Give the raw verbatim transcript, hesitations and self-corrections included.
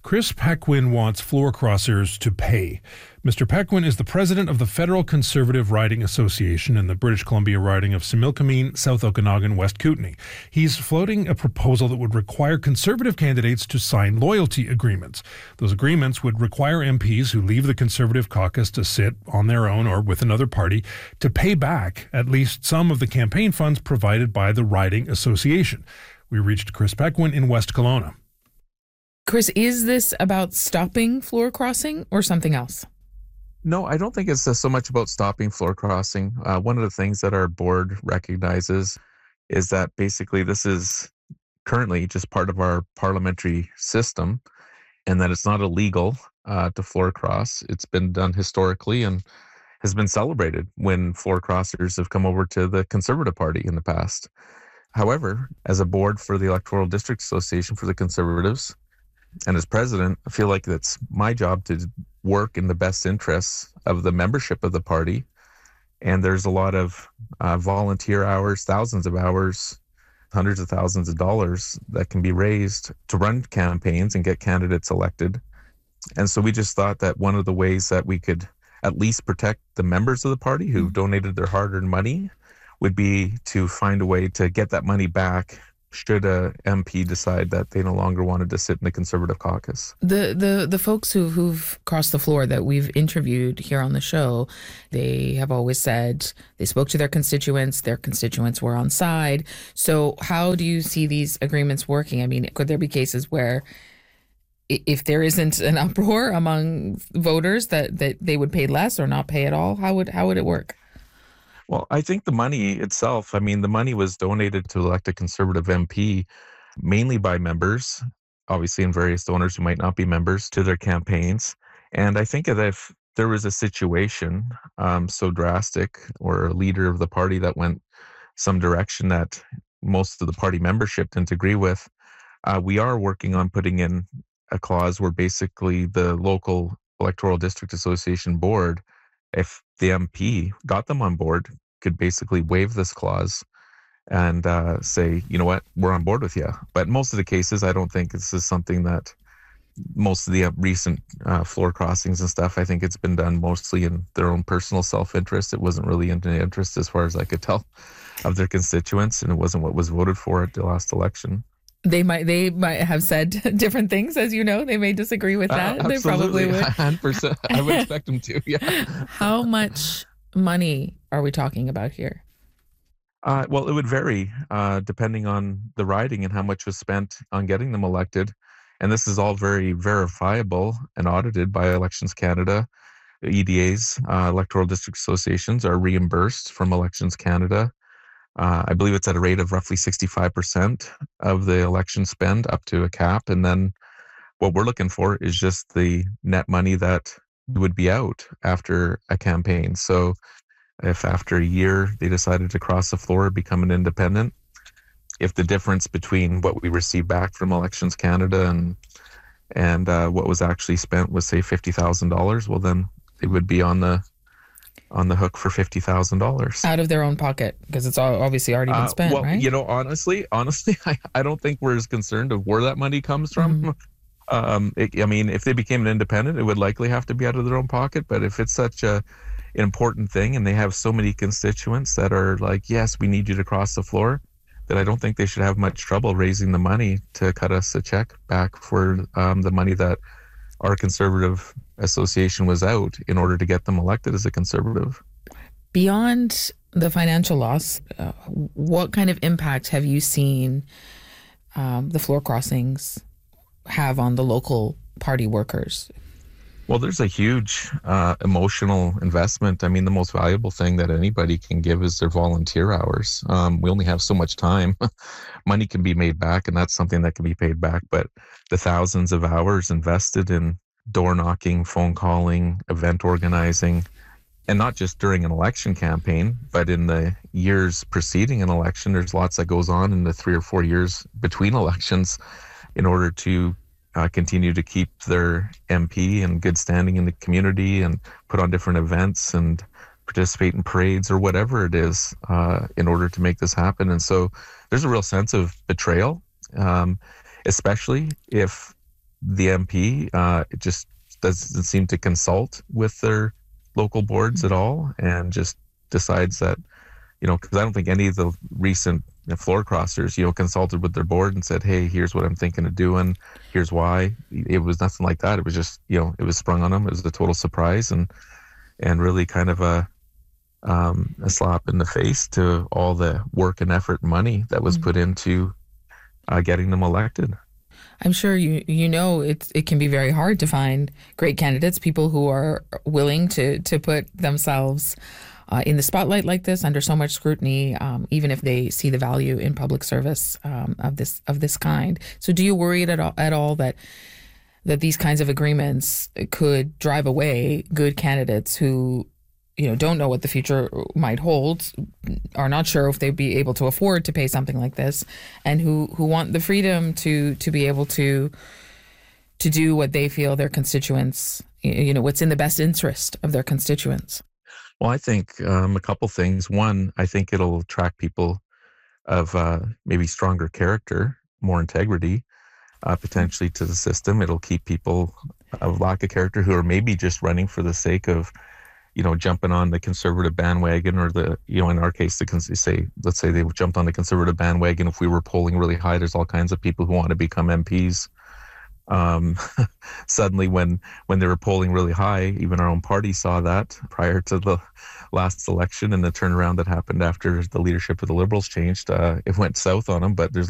Chris Pequin wants floor crossers to pay. Mister Pequin is the president of the Federal Conservative Riding Association in the British Columbia riding of Similkameen, South Okanagan, West Kootenay. He's floating a proposal that would require Conservative candidates to sign loyalty agreements. Those agreements would require M Ps who leave the Conservative caucus to sit on their own or with another party to pay back at least some of the campaign funds provided by the riding association. We reached Chris Pequin in West Kelowna. Chris, is this about stopping floor crossing or something else? No, I don't think it's uh, so much about stopping floor crossing. Uh, one of the things that our board recognizes is that basically this is currently just part of our parliamentary system and that it's not illegal uh, to floor cross. It's been done historically and has been celebrated when floor crossers have come over to the Conservative Party in the past. However, as a board for the Electoral District Association for the Conservatives, and as president, I feel like it's my job to work in the best interests of the membership of the party. And there's a lot of uh, volunteer hours, thousands of hours, hundreds of thousands of dollars that can be raised to run campaigns and get candidates elected. And so we just thought that one of the ways that we could at least protect the members of the party who've mm-hmm. donated their hard-earned money would be to find a way to get that money back should a M P decide that they no longer wanted to sit in the Conservative caucus. The the the folks who, who've crossed the floor that we've interviewed here on the show, they have always said they spoke to their constituents, their constituents were on side. So how do you see these agreements working? I mean, could there be cases where if there isn't an uproar among voters that, that they would pay less or not pay at all? How would how would it work? Well, I think the money itself, I mean, the money was donated to elect a Conservative M P, mainly by members, obviously, and various donors who might not be members to their campaigns. And I think that if there was a situation um, so drastic or a leader of the party that went some direction that most of the party membership didn't agree with, uh, we are working on putting in a clause where basically the local Electoral District Association board, if the M P got them on board, could basically waive this clause and uh, say, you know what, we're on board with you. But most of the cases, I don't think this is something that most of the uh, recent uh, floor crossings and stuff, I think it's been done mostly in their own personal self-interest. It wasn't really in the interest, as far as I could tell, of their constituents, and it wasn't what was voted for at the last election. They might they might have said different things, as you know. They may disagree with that. Uh, they probably would. one hundred percent. I would expect them to, yeah. How much money are we talking about here? Uh, well, it would vary uh, depending on the riding and how much was spent on getting them elected. And this is all very verifiable and audited by Elections Canada. E D As, uh, Electoral District Associations, are reimbursed from Elections Canada. Uh, I believe it's at a rate of roughly sixty-five percent of the election spend up to a cap. And then what we're looking for is just the net money that would be out after a campaign. So if after a year they decided to cross the floor, become an independent, if the difference between what we receive back from Elections Canada and and uh, what was actually spent was, say, fifty thousand dollars, well, then they would be on the on the hook for fifty thousand dollars. Out of their own pocket, because it's all obviously already been spent, uh, well, right? you know, honestly, honestly, I, I don't think we're as concerned of where that money comes from. Mm-hmm. Um, it, I mean, if they became an independent, it would likely have to be out of their own pocket. But if it's such a an important thing and they have so many constituents that are like, yes, we need you to cross the floor, that I don't think they should have much trouble raising the money to cut us a check back for um, the money that our Conservative Association was out in order to get them elected as a Conservative. Beyond the financial loss, uh, what kind of impact have you seen um, the floor crossings have on the local party workers? Well, there's a huge uh, emotional investment. I mean, the most valuable thing that anybody can give is their volunteer hours. Um, we only have so much time. Money can be made back, and that's something that can be paid back. But the thousands of hours invested in door knocking, phone calling, event organizing, and not just during an election campaign, but in the years preceding an election, there's lots that goes on in the three or four years between elections in order to Uh, continue to keep their M P in good standing in the community and put on different events and participate in parades or whatever it is uh, in order to make this happen. And so there's a real sense of betrayal, um, especially if the M P uh, it just doesn't seem to consult with their local boards at all, and just decides that, you know, because I don't think any of the recent floor crossers, you know, consulted with their board and said, hey, here's what I'm thinking of doing, here's why. It was nothing like that. It was just, you know, it was sprung on them. It was a total surprise, and and really kind of a um, a slap in the face to all the work and effort and money that was mm-hmm. put into uh, getting them elected. I'm sure you you know it it can be very hard to find great candidates, people who are willing to to put themselves uh, in the spotlight like this, under so much scrutiny, um, even if they see the value in public service um, of this of this kind. So, do you worry at all, at all that that these kinds of agreements could drive away good candidates who, you know, don't know what the future might hold, are not sure if they'd be able to afford to pay something like this, and who, who want the freedom to to be able to to do what they feel their constituents, you know, what's in the best interest of their constituents? Well, I think um, a couple things. One, I think it'll attract people of uh, maybe stronger character, more integrity, uh, potentially to the system. It'll keep people of lack of character who are maybe just running for the sake of, you know, jumping on the conservative bandwagon, or the, you know, in our case, the say, let's say they jumped on the conservative bandwagon. If we were polling really high, there's all kinds of people who want to become M Ps. Um, suddenly, when when they were polling really high, even our own party saw that prior to the last election, and the turnaround that happened after the leadership of the Liberals changed. Uh, it went south on them, but there's